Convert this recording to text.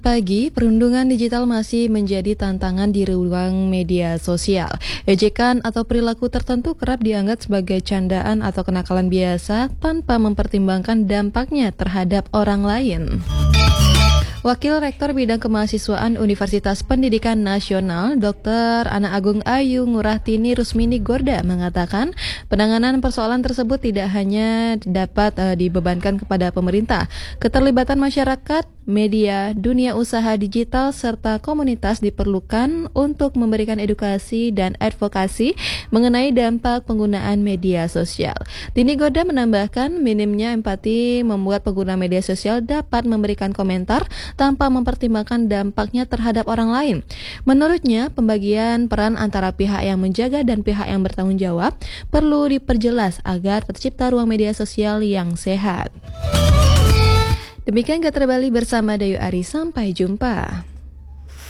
Pagi, perundungan digital masih menjadi tantangan di ruang media sosial. Ejekan atau perilaku tertentu kerap dianggap sebagai candaan atau kenakalan biasa tanpa mempertimbangkan dampaknya terhadap orang lain. Wakil Rektor Bidang Kemahasiswaan Universitas Pendidikan Nasional, Dr. Ana Agung Ayu Ngurahti Rusmini Gorda mengatakan, penanganan persoalan tersebut tidak hanya dapat dibebankan kepada pemerintah. Keterlibatan masyarakat, media, dunia usaha digital, serta komunitas diperlukan untuk memberikan edukasi dan advokasi mengenai dampak penggunaan media sosial. Dini Gorda menambahkan, minimnya empati membuat pengguna media sosial dapat memberikan komentar tanpa mempertimbangkan dampaknya terhadap orang lain. Menurutnya, pembagian peran antara pihak yang menjaga dan pihak yang bertanggung jawab perlu diperjelas agar tercipta ruang media sosial yang sehat. Demikian Gatra Bali bersama Dayu Ari, sampai jumpa.